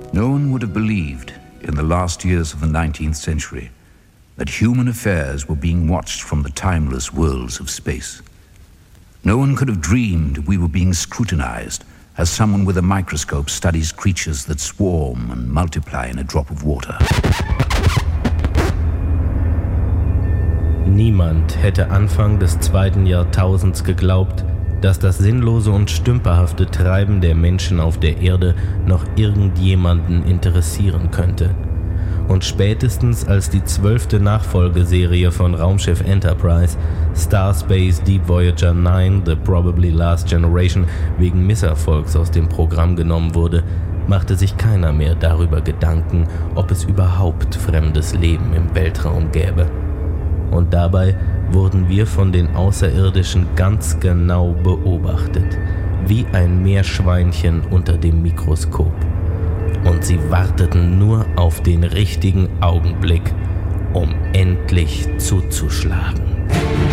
No one would have believed in the last years of the 19th century that human affairs were being watched from the timeless worlds of space. No one could have dreamed we were being scrutinized as someone with a microscope studies creatures that swarm and multiply in a drop of water. Niemand hätte Anfang des 2. Jahrtausends geglaubt, dass das sinnlose und stümperhafte Treiben der Menschen auf der Erde noch irgendjemanden interessieren könnte. Und spätestens als die 12. Nachfolgeserie von Raumschiff Enterprise, Starspace Deep Voyager 9, The Probably Last Generation, wegen Misserfolgs aus dem Programm genommen wurde, machte sich keiner mehr darüber Gedanken, ob es überhaupt fremdes Leben im Weltraum gäbe. Und dabei wurden wir von den Außerirdischen ganz genau beobachtet, wie ein Meerschweinchen unter dem Mikroskop. Und sie warteten nur auf den richtigen Augenblick, um endlich zuzuschlagen.